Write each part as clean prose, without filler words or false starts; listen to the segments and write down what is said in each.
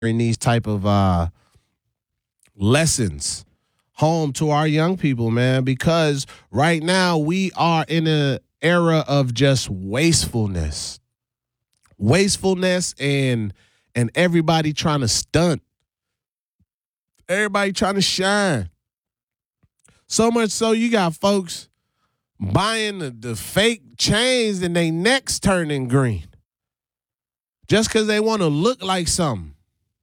in these type of lessons home to our young people, man, because right now we are in an era of just wastefulness and everybody trying to stunt, everybody trying to shine. So much so you got folks buying the fake chains and they necks turning green just because they want to look like something.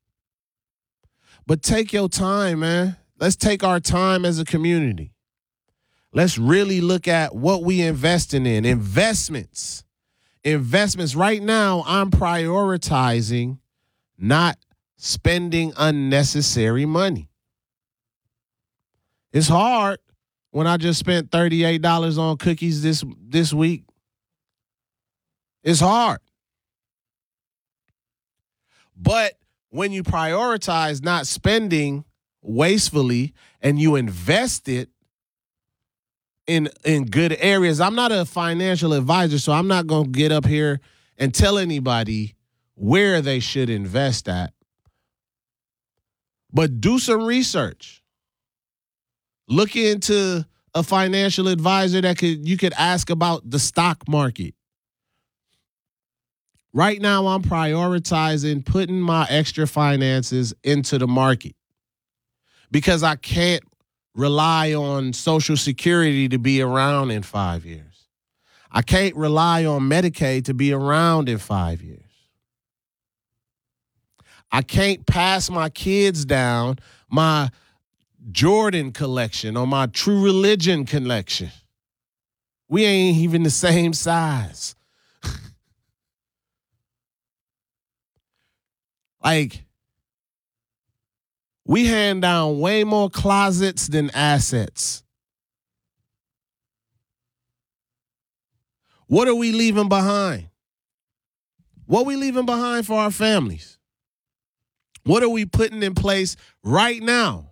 But take your time, man. Let's take our time as a community. Let's really look at what we investing in. Investments. Right now, I'm prioritizing not spending unnecessary money. It's hard when I just spent $38 on cookies this week. It's hard. But when you prioritize not spending wastefully and you invest it in good areas. I'm not a financial advisor, so I'm not going to get up here and tell anybody where they should invest at. But do some research. Look into a financial advisor that you could ask about the stock market. Right now, I'm prioritizing putting my extra finances into the market because I can't rely on Social Security to be around in 5 years. I can't rely on Medicaid to be around in 5 years. I can't pass my kids down my Jordan collection or my True Religion collection. We ain't even the same size. Like, we hand down way more closets than assets. What are we leaving behind? What are we leaving behind for our families? What are we putting in place right now?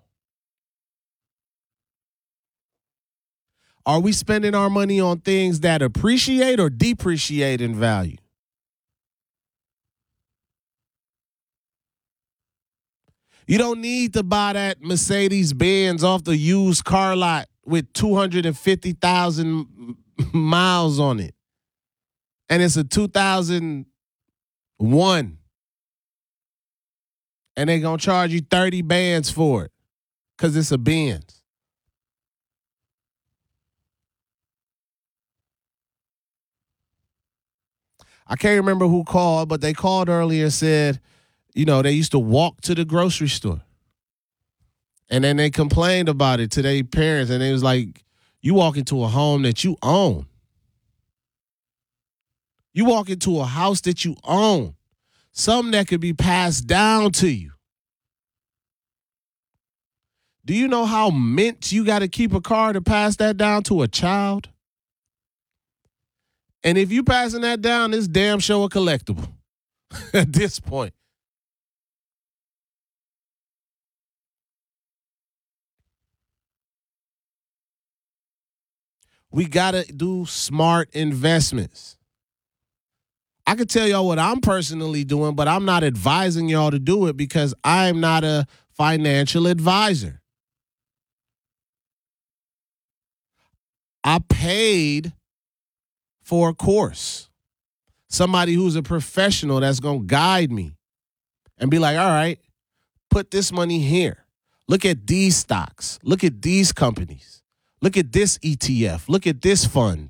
Are we spending our money on things that appreciate or depreciate in value? You don't need to buy that Mercedes Benz off the used car lot with 250,000 miles on it. And it's a 2001. And they're going to charge you 30 bands for it because it's a Benz. I can't remember who called, but they called earlier and said, they used to walk to the grocery store. And then they complained about it to their parents. And it was like, you walk into a home that you own. You walk into a house that you own. Something that could be passed down to you. Do you know how mint you got to keep a car to pass that down to a child? And if you passing that down, it's damn sure a collectible at this point. We got to do smart investments. I could tell y'all what I'm personally doing, but I'm not advising y'all to do it because I'm not a financial advisor. I paid for a course. Somebody who's a professional that's going to guide me and be like, all right, put this money here. Look at these stocks. Look at these companies. Look at this ETF. Look at this fund.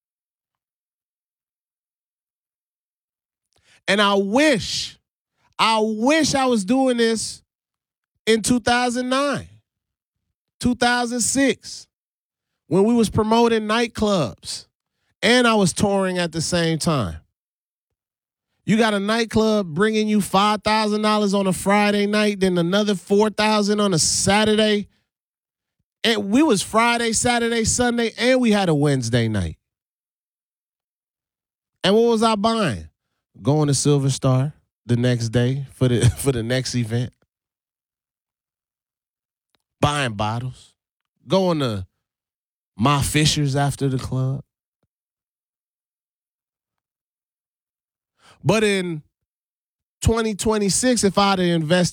And I wish I was doing this in 2009, 2006, when we was promoting nightclubs and I was touring at the same time. You got a nightclub bringing you $5,000 on a Friday night, then another $4,000 on a Saturday. And we was Friday, Saturday, Sunday, and we had a Wednesday night. And what was I buying? Going to Silver Star the next day for the next event. Buying bottles. Going to My Fishers after the club. But in 2026, if I'd have invested